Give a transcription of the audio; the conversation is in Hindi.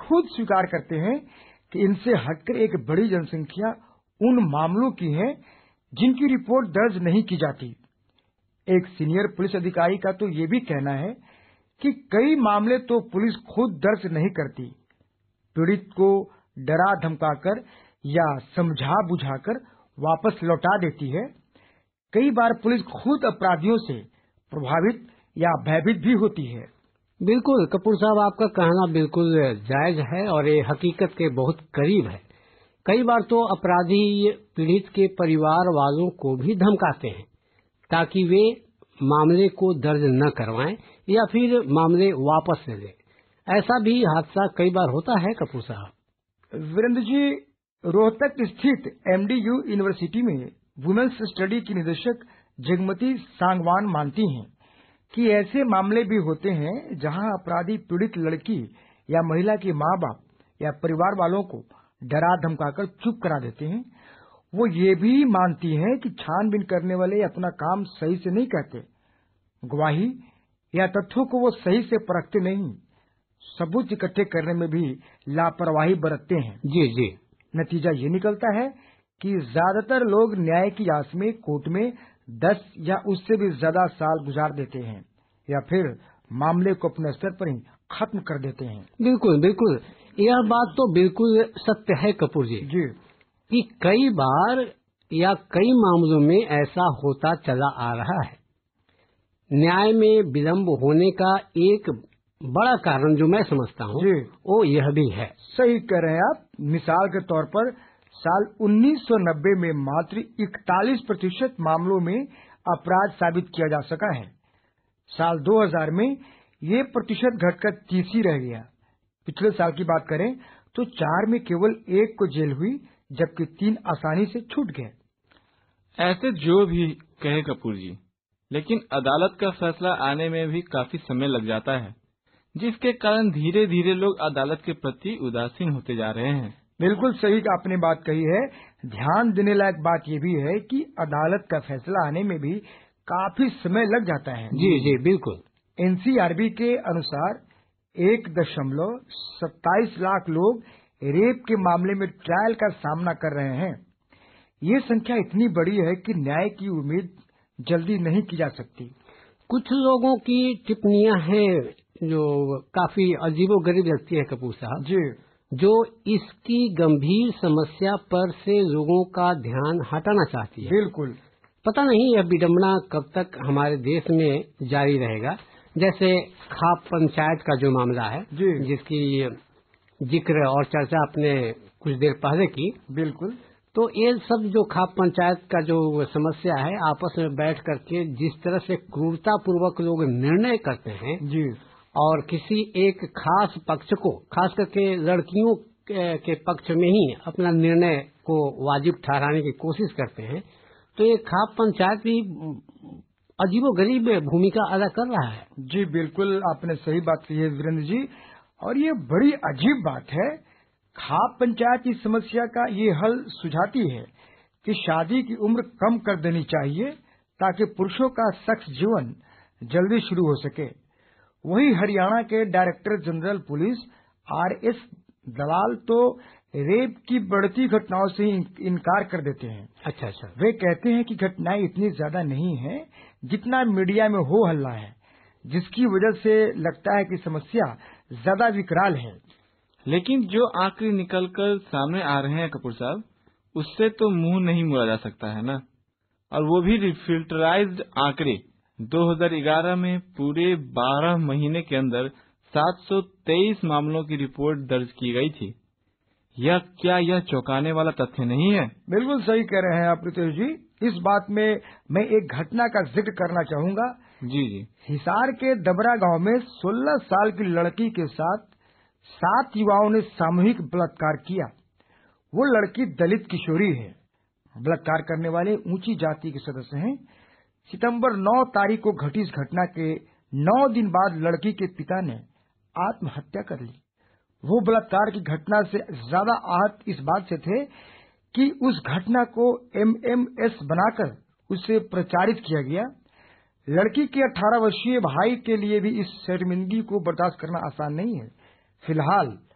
खुद स्वीकार करते हैं कि इनसे हटकर एक बड़ी जनसंख्या उन मामलों की है जिनकी रिपोर्ट दर्ज नहीं की जाती। एक सीनियर पुलिस अधिकारी का तो ये भी कहना है कि कई मामले तो पुलिस खुद दर्ज नहीं करती, पीड़ित को डरा धमकाकर या समझा बुझाकर वापस लौटा देती है। कई बार पुलिस खुद अपराधियों से प्रभावित या भयभीत भी होती है। बिल्कुल कपूर साहब, आपका कहना बिल्कुल जायज है और ये हकीकत के बहुत करीब है। कई बार तो अपराधी पीड़ित के परिवार वालों को भी धमकाते हैं ताकि वे मामले को दर्ज न करवाएं या फिर मामले वापस ले लें। ऐसा भी हादसा कई बार होता है कपूर साहब। वीरेंद्र जी, रोहतक स्थित MDU यूनिवर्सिटी में वुमेन्स स्टडी की निदेशक जगमती सांगवान मानती हैं कि ऐसे मामले भी होते हैं जहां अपराधी पीड़ित लड़की या महिला के माँ बाप या परिवार वालों को डरा धमकाकर चुप करा देते हैं। वो ये भी मानती हैं कि छानबीन करने वाले अपना काम सही से नहीं करते, गवाही या तथ्यों को वो सही से परखते नहीं, सबूत इकट्ठे करने में भी लापरवाही बरतते हैं। जी जी। नतीजा ये निकलता है कि ज्यादातर लोग न्याय की आस में कोर्ट में 10 या उससे भी ज्यादा साल गुजार देते हैं या फिर मामले को अपने स्तर पर ही खत्म कर देते हैं। बिल्कुल बिल्कुल, यह बात तो बिल्कुल सत्य है कपूर जी कि कई बार या कई मामलों में ऐसा होता चला आ रहा है। न्याय में विलंब होने का एक बड़ा कारण जो मैं समझता हूँ वो यह भी है। सही कह रहे हैं आप। मिसाल के तौर पर साल 1990 में मात्र 41% मामलों में अपराध साबित किया जा सका है। साल 2000 में ये प्रतिशत घटकर 30 ही रह गया। पिछले साल की बात करें तो 4 में केवल 1 को जेल हुई, जबकि 3 आसानी से छूट गए। ऐसे जो भी कहे कपूर जी, लेकिन अदालत का फैसला आने में भी काफी समय लग जाता है, जिसके कारण धीरे धीरे लोग अदालत के प्रति उदासीन होते जा रहे हैं। बिल्कुल सही आपने बात कही है। ध्यान देने लायक बात यह भी है कि अदालत का फैसला आने में भी काफी समय लग जाता है। जी जी बिल्कुल। NCRB के अनुसार 1.27 लाख लोग रेप के मामले में ट्रायल का सामना कर रहे हैं। ये संख्या इतनी बड़ी है कि न्याय की उम्मीद जल्दी नहीं की जा सकती। कुछ लोगों की टिप्पणियां हैं जो काफी अजीबोगरीब लगती है कपूर साहब जी, जो इसकी गंभीर समस्या पर से लोगों का ध्यान हटाना चाहती है। बिल्कुल। पता नहीं यह विडंबना कब तक हमारे देश में जारी रहेगा। जैसे खाप पंचायत का जो मामला है जिसकी जिक्र और चर्चा आपने कुछ देर पहले की। बिल्कुल। तो ये सब जो खाप पंचायत का जो समस्या है, आपस में बैठ करके जिस तरह से क्रूरता पूर्वक लोग निर्णय करते हैं जी, और किसी एक खास पक्ष को, खास करके लड़कियों के पक्ष में ही अपना निर्णय को वाजिब ठहराने की कोशिश करते हैं, तो ये खाप पंचायत भी अजीबोगरीब भूमिका अदा कर रहा है। जी बिल्कुल, आपने सही बात कही है वीरेंद्र जी, और ये बड़ी अजीब बात है। खाप पंचायत इस समस्या का ये हल सुझाती है कि शादी की उम्र कम कर देनी चाहिए ताकि पुरुषों का सेक्स जीवन जल्दी शुरू हो सके। वही हरियाणा के डायरेक्टर जनरल पुलिस RS दलाल तो रेप की बढ़ती घटनाओं से इनकार कर देते हैं। अच्छा। वे कहते हैं कि घटनाएं इतनी ज्यादा नहीं है जितना मीडिया में हो हल्ला है, जिसकी वजह से लगता है कि समस्या ज्यादा विकराल है। लेकिन जो आंकड़े निकलकर सामने आ रहे हैं कपूर साहब, उससे तो मुंह नहीं मोड़ा जा सकता है ना। और वो भी फिल्टराइज्ड आंकड़े। 2011 में पूरे 12 महीने के अंदर 723 मामलों की रिपोर्ट दर्ज की गई थी। यह चौंकाने वाला तथ्य नहीं है? बिल्कुल सही कह रहे हैं आप रितेश जी। इस बात में मैं एक घटना का जिक्र करना चाहूंगा। जी। हिसार के दबरा गांव में 16 साल की लड़की के साथ 7 युवाओं ने सामूहिक बलात्कार किया। वो लड़की दलित किशोरी है। बलात्कार करने वाले ऊंची जाति के सदस्य हैं। सितंबर 9 तारीख को घटी इस घटना के 9 दिन बाद लड़की के पिता ने आत्महत्या कर ली। वो बलात्कार की घटना से ज्यादा आहत इस बात से थे कि उस घटना को MMS बनाकर उसे प्रचारित किया गया। लड़की के 18 वर्षीय भाई के लिए भी इस शर्मिंदगी को बर्दाश्त करना आसान नहीं है। फिलहाल